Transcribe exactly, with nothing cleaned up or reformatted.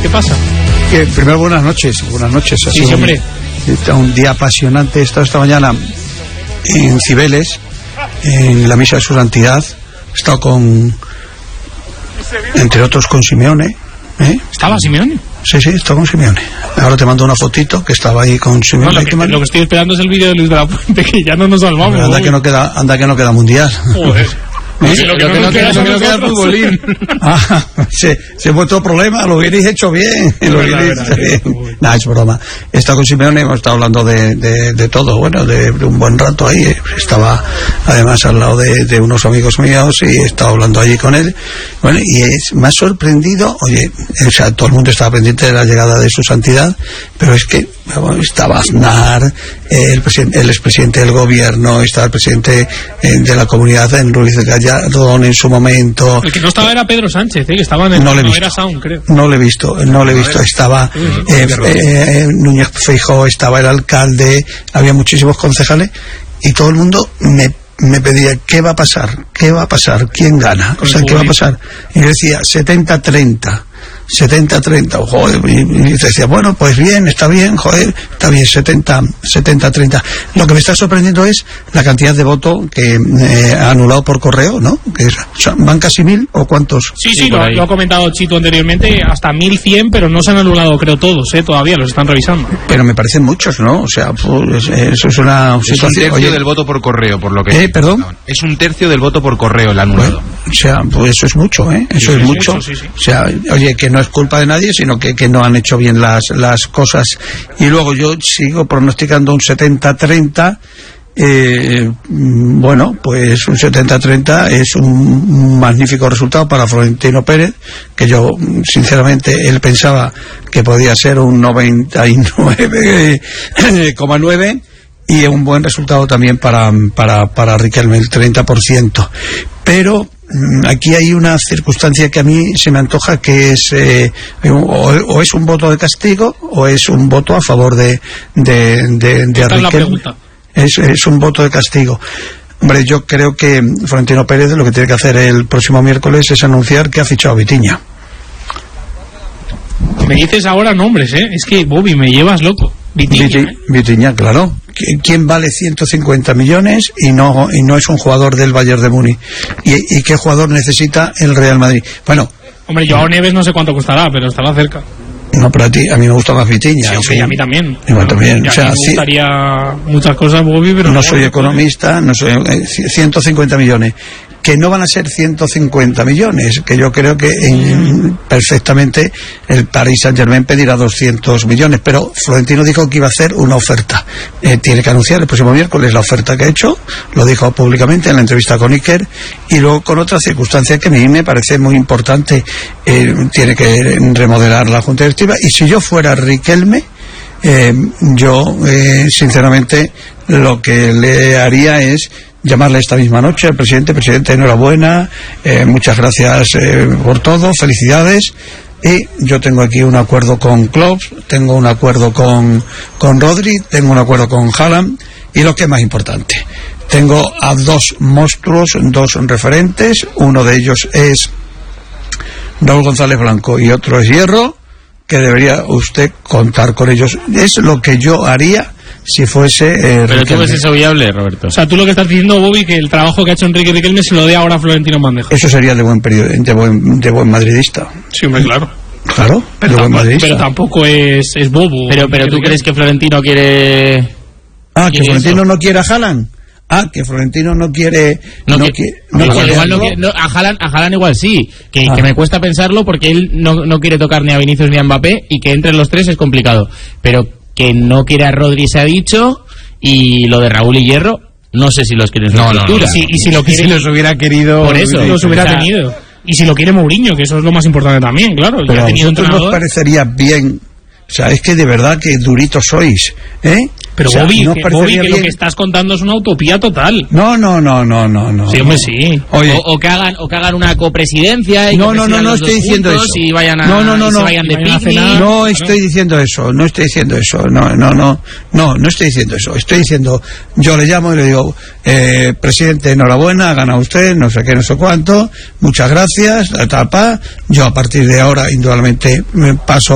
¿Qué pasa? Que, primero, buenas noches. Buenas noches. Sí, sí, hombre. Un, un día apasionante. He estado esta mañana en Cibeles, en la misa de su santidad. He estado con, entre otros, con Simeone. ¿eh? ¿Estaba Simeone? Sí, sí, estaba con Simeone. Ahora te mando una fotito que estaba ahí con Simeone. No, lo, que, lo que estoy esperando es el vídeo de Luis de la Puente, que ya no nos salvamos. Anda que no queda, anda que no queda mundial. Joder. ¿Eh? Sí, lo que, lo que no, no queda, queda, no queda el futbolín. Ah, sí, sí, vuestro problema, lo hubierais hecho bien. Lo hubierais hecho bien. Nah, es broma. He estado con Simeone, hemos estado hablando de, de, de todo, bueno, de, de un buen rato ahí. Estaba además al lado de, de unos amigos míos y he estado hablando allí con él. Bueno, y es, me ha sorprendido, oye, o sea, todo el mundo estaba pendiente de la llegada de su santidad, pero es que bueno, estaba Aznar, el, presidente, el expresidente del gobierno, estaba el presidente eh, de la comunidad en Ruiz de Gallardón en su momento. El que no estaba era Pedro Sánchez, ¿eh? Que estaba en el, no, le no visto. Era Sound, creo. No le he visto, no le he visto. Estaba eh, eh, Núñez Feijóo, estaba el alcalde, había muchísimos concejales y todo el mundo me me pedía, ¿qué va a pasar? ¿Qué va a pasar? ¿Quién gana? O sea, ¿qué va a pasar? Y yo decía, setenta treinta. setenta treinta, joder, y, y decía, bueno, pues bien, está bien, joder, está bien, setenta treinta. Lo que me está sorprendiendo es la cantidad de votos que eh, ha anulado por correo, ¿no? Que es, o sea, ¿van casi mil o cuántos? Sí, sí, sí lo, lo ha comentado Chito anteriormente, hasta mil cien, pero no se han anulado, creo, todos, ¿eh? Todavía los están revisando. Pero me parecen muchos, ¿no? O sea, pues, eso es una es situación... un tercio oye, del voto por correo, por lo que... ¿Eh, perdón? Es un tercio del voto por correo el anulado. Bueno, o sea, pues eso es mucho, ¿eh? Eso sí, es sí, mucho. sí, sí, sí. O sea, oye, que no es culpa de nadie, sino que, que no han hecho bien las, las cosas. Y luego yo sigo pronosticando un setenta treinta. Eh, bueno, pues un setenta treinta es un magnífico resultado para Florentino Pérez, que yo, sinceramente, él pensaba que podía ser un noventa y nueve coma nueve. Y un buen resultado también para, para, para Riquelme, el treinta por ciento. Pero aquí hay una circunstancia que a mí se me antoja que es eh, o, o es un voto de castigo o es un voto a favor de, de, de, de Riquelme. Es, es un voto de castigo. Hombre, yo creo que Florentino Pérez lo que tiene que hacer el próximo miércoles es anunciar que ha fichado a Vitinha. Me dices ahora nombres, ¿eh? Es que, Bobby, me llevas loco. Vitinha, Viti, ¿eh? Vitinha, claro. ¿Quién vale ciento cincuenta millones y no y no es un jugador del Bayern de Múnich? ¿Y, y qué jugador necesita el Real Madrid? Bueno, hombre, Joao Neves no sé cuánto costará, pero estará cerca. No, pero a ti, a mí me gusta más Vitinha. Sí, sí, a mí también. Igual también. Y a o sea, mí me gustaría sí, muchas cosas, Bobby, pero... No, no soy economista, no soy... Eh, ciento cincuenta millones. Que no van a ser ciento cincuenta millones, que yo creo que en, perfectamente el Paris Saint-Germain pedirá doscientos millones, pero Florentino dijo que iba a hacer una oferta. Eh, tiene que anunciar el próximo miércoles la oferta que ha hecho, lo dijo públicamente en la entrevista con Iker, y luego con otra circunstancia que a mí me parece muy importante, eh, tiene que remodelar la Junta Directiva, y si yo fuera Riquelme, eh, yo eh, sinceramente lo que le haría es llamarle esta misma noche al presidente. Presidente, enhorabuena, eh, muchas gracias eh, por todo, felicidades. Y yo tengo aquí un acuerdo con Klopp, tengo un acuerdo con, con Rodri, tengo un acuerdo con Haaland, y lo que es más importante, tengo a dos monstruos, dos referentes, uno de ellos es Raúl González Blanco y otro es Hierro, que debería usted contar con ellos. Es lo que yo haría si fuese eh, pero Riquelme. tú ves eso viable, Roberto. O sea, tú lo que estás diciendo, Bobby, que el trabajo que ha hecho Enrique Riquelme se lo dé ahora a Florentino Bandeja. Eso sería de buen period- de buen de buen madridista. Sí, hombre, claro. Claro, Pero, de buen tampoco, madridista. pero tampoco es, es bobo. Pero, pero tú crees que Florentino quiere... Ah, que ¿Quiere Florentino eso? no quiere a Haaland. Ah, que Florentino no quiere... No, No, que- quiere, no igual, quiere igual no hacerlo. quiere- no, a Haaland, a Haaland igual sí, que, Ah. que me cuesta pensarlo porque él no, no quiere tocar ni a Vinicius ni a Mbappé y que entre los tres es complicado. Pero que no quiere a Rodri se ha dicho, y lo de Raúl y Hierro, no sé si los quiere en su No, no, no. estructura. Y si, y si lo quiere, Si los hubiera querido... Por eso. los hubiera o sea, tenido. Y si lo quiere Mourinho, que eso es lo más importante también, claro. Pero ya a ha tenido vosotros nos entrenador. parecería bien... O sea, es que de verdad que duritos sois, ¿eh? Pero O sea, Bobby, ¿no os que, parecería Bobby, que lo bien? que estás contando es una utopía total. No, no, no, no, no, no. Sí, hombre, sí. Oye, O, o que hagan o que hagan una copresidencia y no, que no, no, presidan no los estoy dos diciendo juntos eso. y vayan a No, no, no, y se no. vayan de Y vayan a picnic. cenar. no estoy diciendo eso, no estoy diciendo eso, no, no, no, no, no estoy diciendo eso. Estoy diciendo, yo le llamo y le digo, eh, presidente, enhorabuena, ha ganado usted, no sé qué, no sé cuánto, muchas gracias, la tapa. Yo a partir de ahora, indudablemente, me paso